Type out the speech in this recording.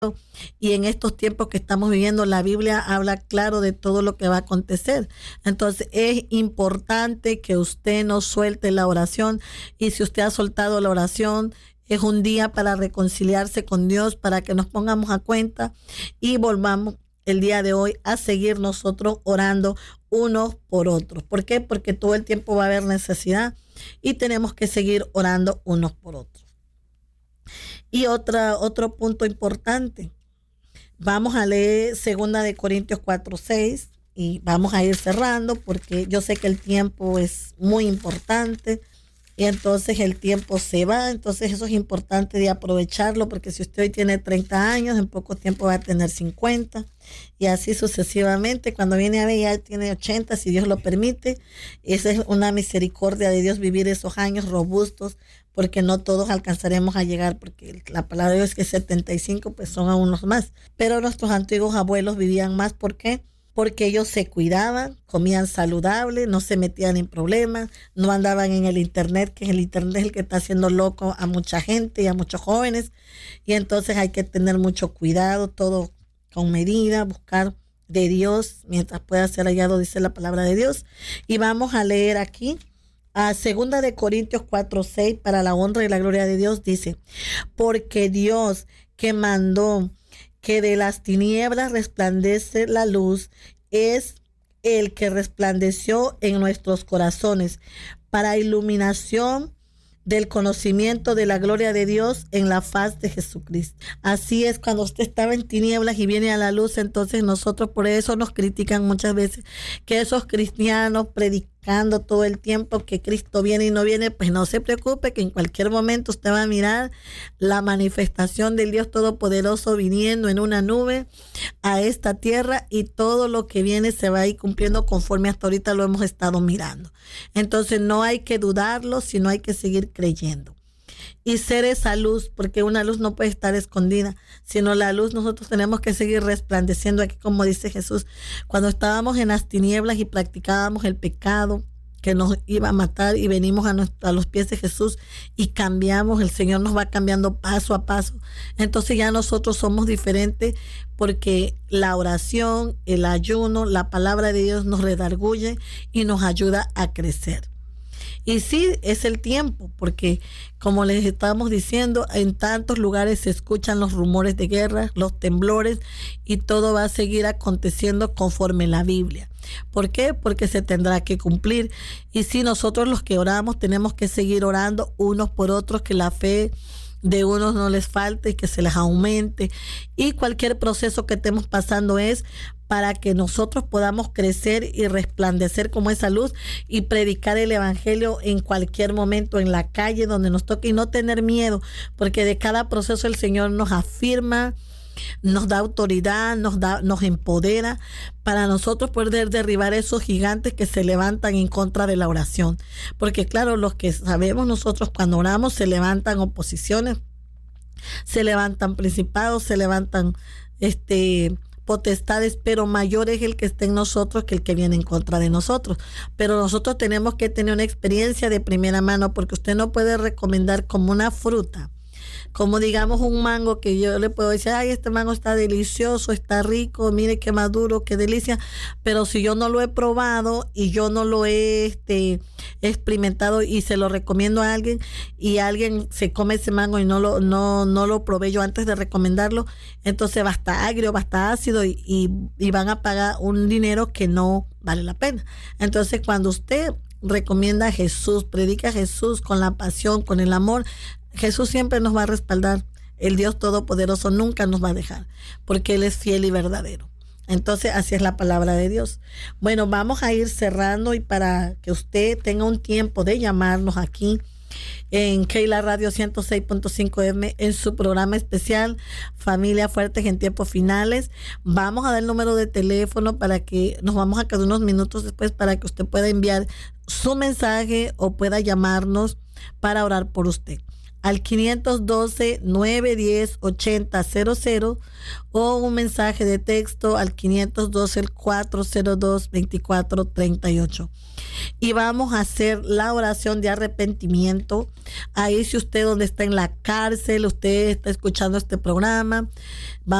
y en estos tiempos que estamos viviendo, la Biblia habla claro de todo lo que va a acontecer. Entonces es importante que usted no suelte la oración, y si usted ha soltado la oración, es un día para reconciliarse con Dios, para que nos pongamos a cuenta y volvamos el día de hoy a seguir nosotros orando unos por otros. ¿Por qué? Porque todo el tiempo va a haber necesidad y tenemos que seguir orando unos por otros. Y otro punto importante, vamos a leer 2 Corintios 4:6 y vamos a ir cerrando, porque yo sé que el tiempo es muy importante y entonces el tiempo se va. Entonces eso es importante de aprovecharlo, porque si usted hoy tiene 30 años, en poco tiempo va a tener 50 y así sucesivamente. Cuando viene a ver, ya tiene 80, si Dios lo permite. Esa es una misericordia de Dios, vivir esos años robustos, porque no todos alcanzaremos a llegar, porque la palabra de Dios es que 75 pues son aún los más. Pero nuestros antiguos abuelos vivían más. ¿Por qué? Porque ellos se cuidaban, comían saludable, no se metían en problemas, no andaban en el internet, que el internet es el que está haciendo loco a mucha gente y a muchos jóvenes. Y entonces hay que tener mucho cuidado, todo con medida, buscar de Dios mientras pueda ser hallado, dice la palabra de Dios. Y vamos a leer aquí a 2 Corintios 4:6, para la honra y la gloria de Dios, dice: porque Dios, que mandó que de las tinieblas resplandece la luz, es el que resplandeció en nuestros corazones para iluminación del conocimiento de la gloria de Dios en la faz de Jesucristo. Así es, cuando usted estaba en tinieblas y viene a la luz, entonces nosotros, por eso nos critican muchas veces, que esos cristianos predicando todo el tiempo que Cristo viene y no viene. Pues no se preocupe, que en cualquier momento usted va a mirar la manifestación del Dios Todopoderoso viniendo en una nube a esta tierra, y todo lo que viene se va a ir cumpliendo conforme hasta ahorita lo hemos estado mirando. Entonces no hay que dudarlo, sino hay que seguir creyendo y ser esa luz, porque una luz no puede estar escondida, sino la luz nosotros tenemos que seguir resplandeciendo aquí, como dice Jesús, cuando estábamos en las tinieblas y practicábamos el pecado que nos iba a matar, y venimos a los pies de Jesús y cambiamos. El Señor nos va cambiando paso a paso. Entonces ya nosotros somos diferentes, porque la oración, el ayuno, la palabra de Dios nos redarguye y nos ayuda a crecer. Y sí, es el tiempo, porque como les estábamos diciendo, en tantos lugares se escuchan los rumores de guerra, los temblores, y todo va a seguir aconteciendo conforme la Biblia. ¿Por qué? Porque se tendrá que cumplir. Y sí, nosotros los que oramos tenemos que seguir orando unos por otros, que la fe de unos no les falte y que se les aumente. Y cualquier proceso que estemos pasando es para que nosotros podamos crecer y resplandecer como esa luz y predicar el evangelio en cualquier momento, en la calle, donde nos toque, y no tener miedo, porque de cada proceso el Señor nos afirma, nos da autoridad, nos empodera para nosotros poder derribar esos gigantes que se levantan en contra de la oración. Porque claro, los que sabemos nosotros, cuando oramos se levantan oposiciones, se levantan principados, se levantan potestades, pero mayor es el que está en nosotros que el que viene en contra de nosotros. Pero nosotros tenemos que tener una experiencia de primera mano, porque usted no puede recomendar como una fruta, como digamos un mango, que yo le puedo decir: ay, este mango está delicioso, está rico, mire qué maduro, qué delicia. Pero si yo no lo he probado y yo no lo he experimentado y se lo recomiendo a alguien, y alguien se come ese mango y no lo probé yo antes de recomendarlo, entonces va a estar agrio, va a estar ácido, y van a pagar un dinero que no vale la pena. Entonces cuando usted recomienda a Jesús, predica a Jesús con la pasión, con el amor, Jesús siempre nos va a respaldar. El Dios Todopoderoso nunca nos va a dejar, porque Él es fiel y verdadero. Entonces así es la palabra de Dios. Bueno, vamos a ir cerrando, y para que usted tenga un tiempo de llamarnos aquí en Keila Radio 106.5 M en su programa especial Familia Fuertes en Tiempos Finales, vamos a dar el número de teléfono para que nos vamos a quedar unos minutos después, para que usted pueda enviar su mensaje o pueda llamarnos para orar por usted. al 512-910-8000 o un mensaje de texto al 512-402-2438. Y vamos a hacer la oración de arrepentimiento. Ahí, si usted donde está en la cárcel, usted está escuchando este programa,